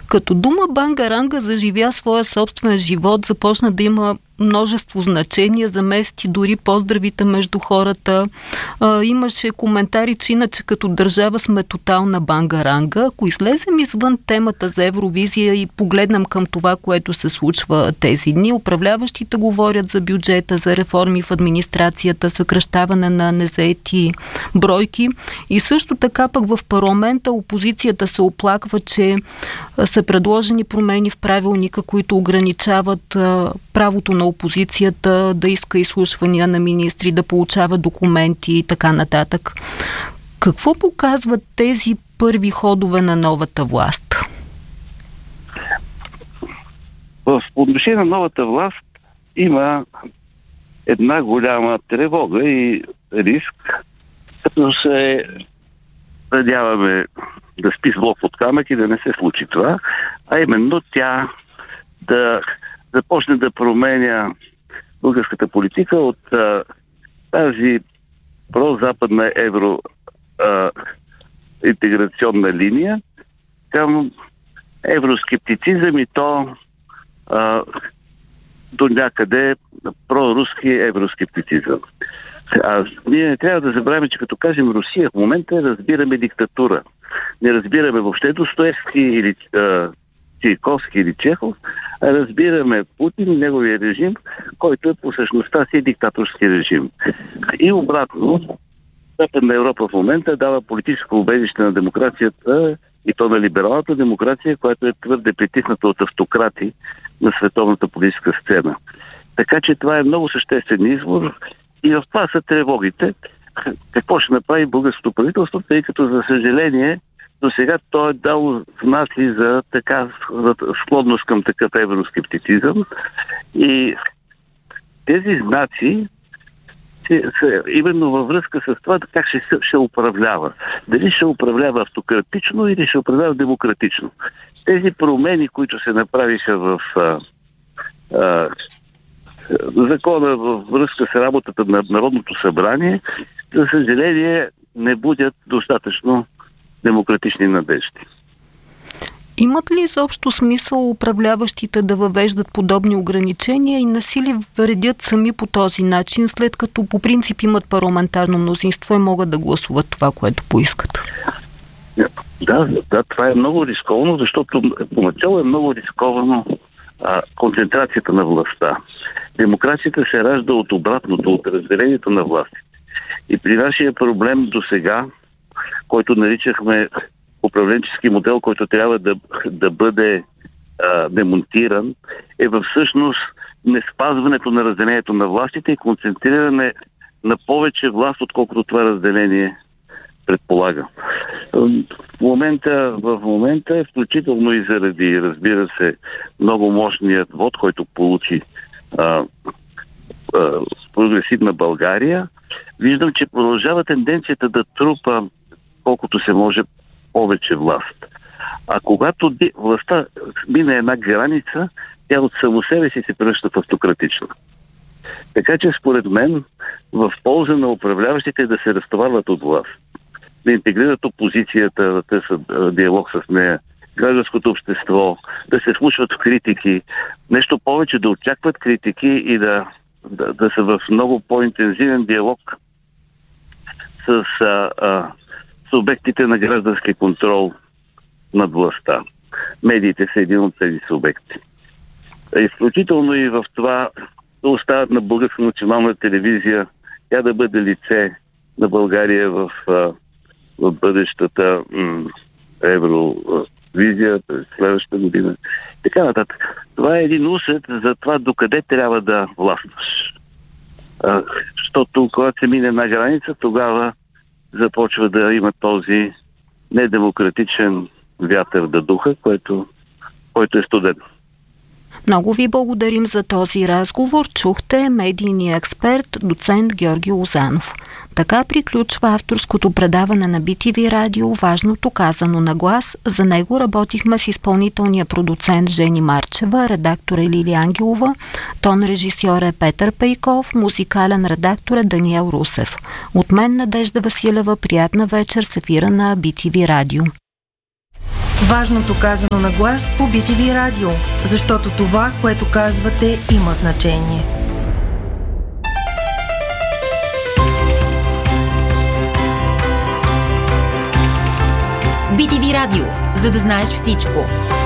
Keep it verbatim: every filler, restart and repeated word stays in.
Като дума бангаранга заживя своя собствен живот, започна да има множество значения, замести дори поздравите между хората. А, имаше коментари, че иначе като държава сме тотална бангаранга. Ако излезем извън темата за Евровизия и погледнем към това, което се случва тези дни, управляващите говорят за бюджета, за реформи в администрацията, съкращаване на незаети бройки и също така пък в парламента опозицията се оплаква, че са предложени промени в правилника, които ограничават а, правото на опозицията да иска изслушвания на министри, да получава документи и така нататък. Какво показват тези първи ходове на новата власт? В отношение на новата власт има една голяма тревога и риск, като се надяваме да спи с блок под камък и да не се случи това, а именно тя да започне да променя българската политика от а, тази прозападна евро а, интеграционна линия към евроскептицизъм и то а, до някъде проруски евроскептицизъм. А ние не трябва да забравяме, че като кажем Русия, в момента разбираме диктатура. Не разбираме въобще Достоевски или а, Чайковски или Чехов, а разбираме Путин и неговия режим, който е по същността си диктаторски режим. И обратно, Западна Европа в момента дава политическо убежище на демокрацията и то на либералната демокрация, която е твърде притисната от автократи на световната политическа сцена. Така че това е много съществен избор и в това са тревогите. Какво ще направи българското правителство, тъй като, за съжаление, до сега той е дал знаци за така за склонност към такъв евроскептицизъм и тези знаци са именно във връзка с това как ще, ще управлява. Дали ще управлява автократично или ще управлява демократично. Тези промени, които се направиха в а, а, закона във връзка с работата на Народното събрание, за съжаление не будят достатъчно демократични надежди. Имат ли изобщо смисъл управляващите да въвеждат подобни ограничения и насили вредят сами по този начин, след като по принцип имат парламентарно мнозинство и могат да гласуват това, което поискат? Да, да, това е много рисковано, защото поначало е много рисковано а, концентрацията на властта. Демокрацията се ражда от обратното, от разделението на властите. И при нашия проблем до сега, който наричахме управленчески модел, който трябва да, да бъде а, демонтиран, е във всъщност неспазването на разделението на властите и концентриране на повече власт, отколкото това разделение предполага. В момента, в момента, включително и заради, разбира се, много мощният вод, който получи а, а, прогресивна България, виждам, че продължава тенденцията да трупа колкото се може повече власт. А когато властта мине една граница, тя от само себе си се превръща в автократична. Така че според мен в полза на управляващите е да се разтоварват от власт, да интегрират опозицията, да търсят диалог с нея, гражданското общество, да се вслушват в критики, нещо повече да очакват критики и да, да, да са в много по-интензивен диалог с а, а, субектите на граждански контрол над властта. Медиите са един от тези субекти. Изключително и в това да остават на Българска национална телевизия, тя да бъде лице на България в, в бъдещата м- Евровизия през следващата година. Така нататък. Това е един усет за това докъде трябва да властваш. А, защото когато се мине на граница, тогава започва да има този недемократичен вятър да духа, който, който е студен. Много ви благодарим за този разговор. Чухте медийния експерт, доцент Георги Лозанов. Така приключва авторското предаване на Би Ти Ви Радио "Важното казано на глас". За него работихме с изпълнителния продуцент Жени Марчева, редактор е Лили Ангелова, тон режисьор е Петър Пейков, музикален редактор е Даниел Русев. От мен Надежда Василева, приятна вечер с ефира на Би Ти Ви Радио. Важното казано на глас по Би Ти Ви Радио, защото това, което казвате, има значение. Би Ти Ви Радио, за да знаеш всичко.